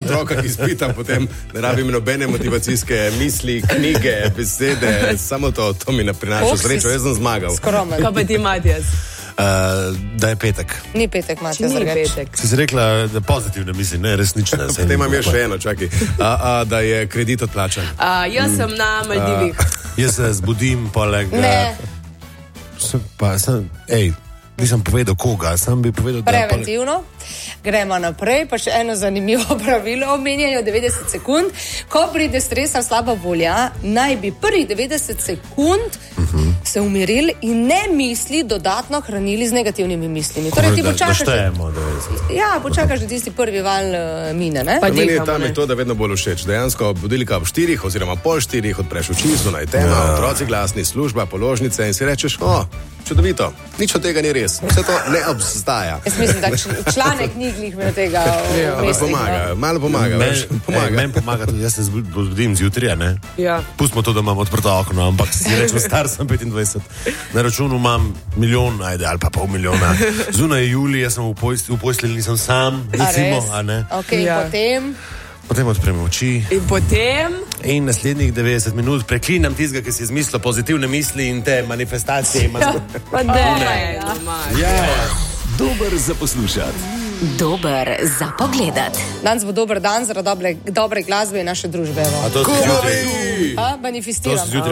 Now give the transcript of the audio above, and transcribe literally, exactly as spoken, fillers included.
otroka, ki spita, potem ne rabim nobene motivacijske misli, knjige, besede, samo to, to mi ne prinaša srečo, jaz sem zmagal. Skromen. Kaj pa ti, Matijas? Uh, da je petek. Ni petek, Matija, Ni zrgeč. petek. Si si rekla, da pozitivne misli, ne resnične. Potem imam jaz še eno, čakaj, a, a, da je kredit odplačan. A, jaz sem na Maldivih. Jaz se zbudim, poleg... Ne. Sem pa, sem, ej, nisem povedal koga, sem bi povedal, da... Preventivno. Gremo naprej, pa še eno zanimivo pravilo, omenjanje devetdeset sekund. Ko pride stres ali slaba volja, naj bi prvih devetdeset sekund uh-huh. se umirili in ne misli dodatno hranili z negativnimi mislimi. Torej, ti počakaš, Doštejemo, da ja, počakaš, da tisti prvi val uh, mine, ne? Pa Meni je dihamo, ta ne. metoda vedno bolj všeč. Dejansko budilka ob štirih oziroma pol štirih odpreš oči, zunaj tema, ja. Otroci glasni, služba, položnice in si rečeš, o, čudovito, nič od tega ni res, vse to ne obstaja. Jaz mislim, da čl- članek ni glih me tega Ja, v mislih, pomaga, no. malo pomaga, Men, veš, ej, pomaga. meni pomaga tudi, jaz se zbudim zjutraj, ne? Ja. Pustimo to, da imam odprto okno, ampak si rečem, star sem petindvajset. Na računu imam milijon, ajde, ali pa pol milijona. Zunaj je julij, jaz sem v, postelji, v postelji, nisem sam, A recimo, res? a ne? Ok, Ja. potem... Potem odprem oči In potem... in naslednjih devetdeset minut preklinam tistega, ki si je izmislil pozitivne misli in te manifestacije. Ja. Pa ne, ja. Ja. Dober za poslušati. Dober za pogledat. Danes bo dober dan zaradi dobre, dobre glasbe in naše družbe. evo. A to si zjutraj? A, manifestiram. To si zjutraj